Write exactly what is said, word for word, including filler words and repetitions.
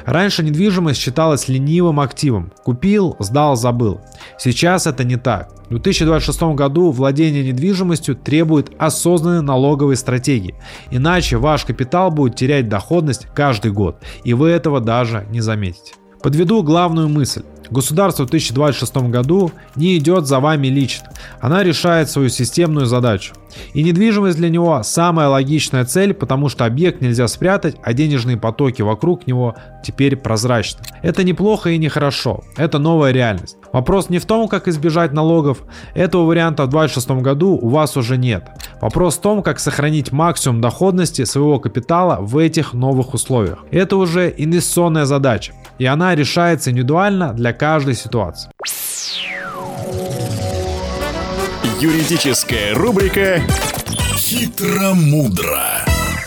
Раньше недвижимость считалась ленивым активом. Купил, сдал, забыл. Сейчас это не так. В две тысячи двадцать шестом году владение недвижимостью требует осознанной налоговой стратегии. Иначе ваш капитал будет терять доходность каждый год, и вы этого даже не заметите. Подведу главную мысль. Государство в две тысячи двадцать шестом году не идет за вами лично. Она решает свою системную задачу. И недвижимость для него самая логичная цель, потому что объект нельзя спрятать, а денежные потоки вокруг него теперь прозрачны. Это неплохо и нехорошо. Это новая реальность. Вопрос не в том, как избежать налогов. Этого варианта в две тысячи двадцать шестом году у вас уже нет. Вопрос в том, как сохранить максимум доходности своего капитала в этих новых условиях. Это уже инвестиционная задача. И она решается индивидуально для каждой ситуации. Юридическая рубрика «Хитро-мудро».